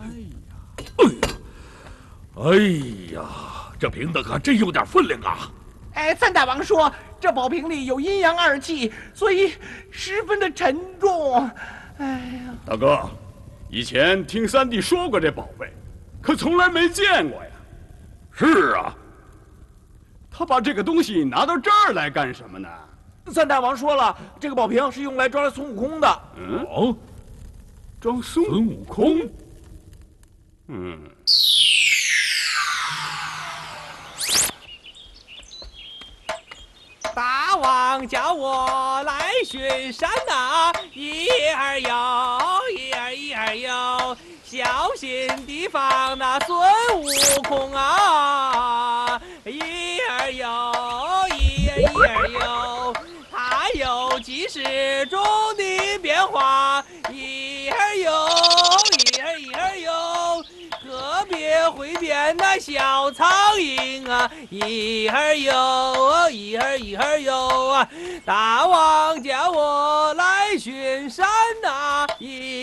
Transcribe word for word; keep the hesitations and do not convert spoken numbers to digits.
哎呀，哎呀，这瓶子可真有点分量啊！ 哎，赞大王说这宝瓶里有阴阳二气，所以十分的沉重。哎呀， 大哥，以前听三弟说过这宝贝，可从来没见过呀。 是啊， 他把这个东西拿到这儿来干什么呢？ 赞大王说了，这个宝瓶是用来装孙悟空的。 嗯， 哦， 装孙悟空。嗯。 大王叫我来巡山呐、啊，一儿有，一儿一儿有，小心提防那孙悟空啊！一儿有，一儿一儿有，他有几时中的变化？一儿有，一儿一儿有。个别会变那小苍蝇啊，一儿有，一儿一儿有啊！大王叫我来巡山呐、啊，一